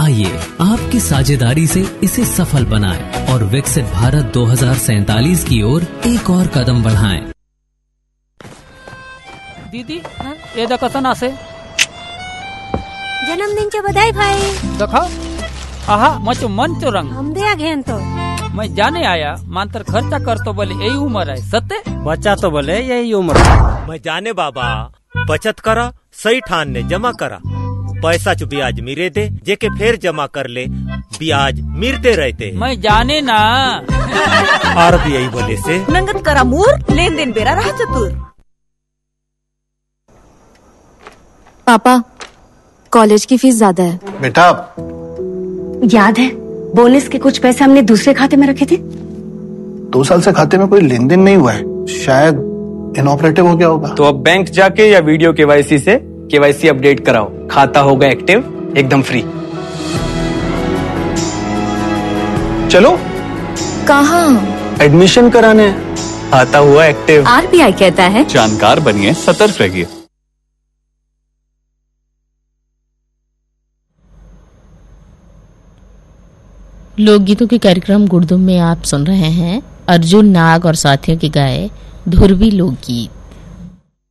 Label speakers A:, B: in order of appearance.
A: आइए आपकी साझेदारी से इसे सफल बनाएं और विकसित भारत 2047 की ओर एक और कदम बढ़ाएं।
B: दीदी ये देखो सना से
C: जन्मदिनच्या बधाई भाई।
B: देखो आहा मचो मन तो रंग
C: हम दे घेन तो
B: मैं जाने आया मांतर खर्चा कर तो बोले यही उम्र है सत्य
D: बच्चा तो बोले यही उम्र।
E: मैं जाने बाबा बचत करा सही ठान ने जमा करा पैसा चु ब्याज मिरे दे जेके फिर जमा कर ले ब्याज मिरते रहते।
B: मैं जाने ना
E: RBI बोले से
F: नंगत करा मूर लेन देन बेरा रहा चतुर।
G: पापा कॉलेज की फीस ज्यादा है।
H: बेटा
I: याद है बोनस के कुछ पैसे हमने दूसरे खाते में रखे थे।
H: 2 साल से खाते में कोई लेन देन नहीं हुआ है, शायद इनऑपरेटिव हो गया होगा।
D: तो अब बैंक जाके या वीडियो KYC से KYC अपडेट कराओ, खाता होगा एक्टिव एकदम फ्री। चलो
G: कहाँ?
D: एडमिशन कराने, खाता हुआ एक्टिव।
G: RBI कहता है
J: जानकार बनिए, सतर्क रहिए।
K: लोकगीतों के कार्यक्रम गुड़दुम में आप सुन रहे हैं अर्जुन नाग और साथियों की गाए धुरवी लोकगीत।